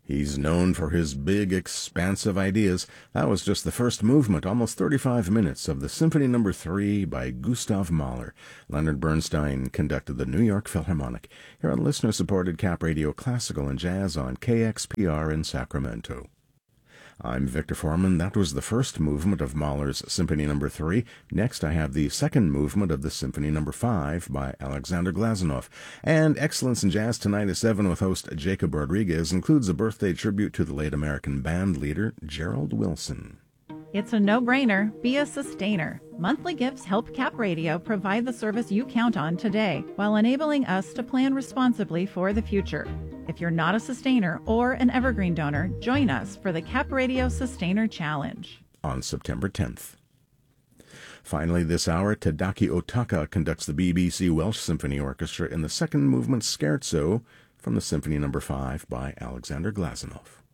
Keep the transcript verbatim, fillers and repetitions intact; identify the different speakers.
Speaker 1: He's known for his big, expansive ideas. That was just the first movement, almost thirty-five minutes, of the Symphony Number three by Gustav Mahler. Leonard Bernstein conducted the New York Philharmonic, here on listener-supported Cap Radio Classical and Jazz on K X P R in Sacramento. I'm Victor Foreman. That was the first movement of Mahler's Symphony Number three. Next, I have the second movement of the Symphony Number five by Alexander Glazunov. And Excellence in Jazz Tonight at seven with host Jacob Rodriguez includes a birthday tribute to the late American band leader Gerald Wilson.
Speaker 2: It's a no-brainer. Be a sustainer. Monthly gifts help Cap Radio provide the service you count on today while enabling us to plan responsibly for the future. If you're not a sustainer or an evergreen donor, join us for the Cap Radio Sustainer Challenge
Speaker 1: on September tenth. Finally, this hour, Tadaki Otaka conducts the B B C Welsh Symphony Orchestra in the second movement Scherzo from the Symphony Number five by Alexander Glazunov.